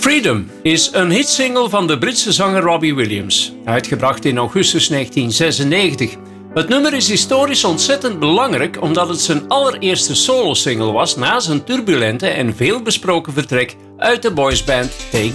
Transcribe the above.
Freedom is een hitsingle van de Britse zanger Robbie Williams, uitgebracht in augustus 1996. Het nummer is historisch ontzettend belangrijk omdat het zijn allereerste solo-single was na zijn turbulente en veelbesproken vertrek uit de boysband Take